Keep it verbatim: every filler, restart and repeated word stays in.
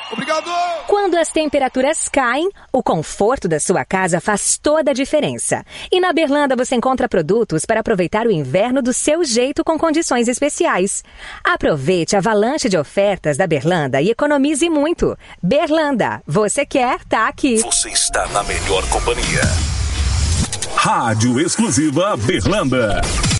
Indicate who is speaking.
Speaker 1: Obrigado!
Speaker 2: Quando as temperaturas caem, o conforto da sua casa faz toda a diferença. E na Berlanda você encontra produtos para aproveitar o inverno do seu jeito com condições especiais. Aproveite a avalanche de ofertas da Berlanda e economize muito. Berlanda, você quer, tá aqui.
Speaker 3: Você está na melhor companhia. Rádio Exclusiva Berlanda.